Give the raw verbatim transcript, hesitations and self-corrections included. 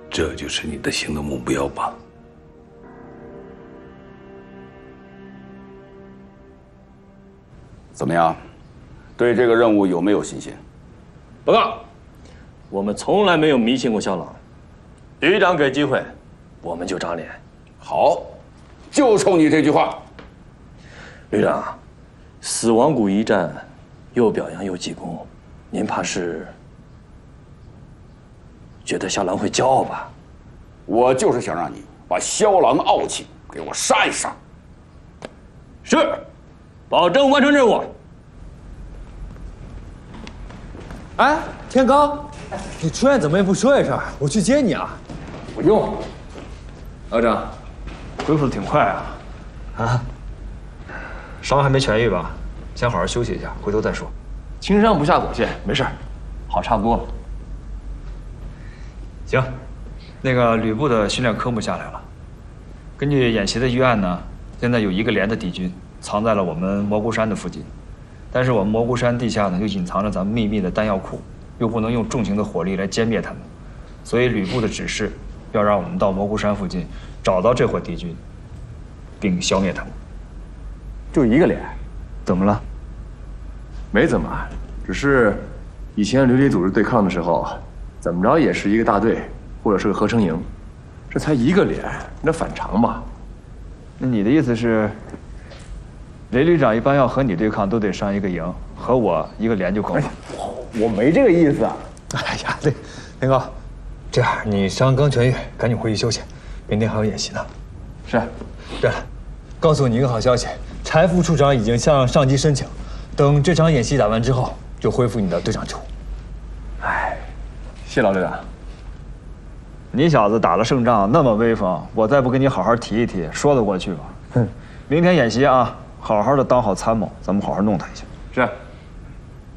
这就是你的行动目标吧？ 怎么样？对这个任务有没有信心？ 报告，我们从来没有迷信过肖朗，旅长给机会，我们就长脸。 好，就冲你这句话。 旅长，死亡谷一战，又表扬又记功，您怕是觉得肖朗会骄傲吧？ 我就是想让你把肖朗的傲气给我杀一杀。 是，保证完成任务。 哎，天罡，你出院怎么也不说一声，我去接你啊。 不用。老长，恢复的挺快啊。 啊，伤还没痊愈吧？先好好休息一下，回头再说。 轻伤不下火线，没事，好差不多了。 行，那个吕布的训练科目下来了。根据演习的预案呢，现在有一个连的敌军藏在了我们蘑菇山的附近，但是我们蘑菇山地下呢又隐藏着咱们秘密的弹药库，又不能用重型的火力来歼灭他们，所以吕布的指示要让我们到蘑菇山附近找到这伙敌军，并消灭他们。 就一个连， 怎么了？ 没怎么，只是以前旅里组织对抗的时候，怎么着也是一个大队或者是个合成营，这才一个连，那反常吧？ 那你的意思是，雷旅长一般要和你对抗都得上一个营，和我一个连就够了？ 我没这个意思啊。 哎呀，对，天哥，这样你伤刚痊愈，赶紧回去休息，明天还有演习呢。 是。 对了，告诉你一个好消息，柴副处长已经向上级申请，等这场演习打完之后，就恢复你的队长职务。 哎，谢老队长。 你小子打了胜仗，那么威风，我再不跟你好好提一提，说得过去吗？哼，明天演习啊，好好的当好参谋，咱们好好弄他一下。 是。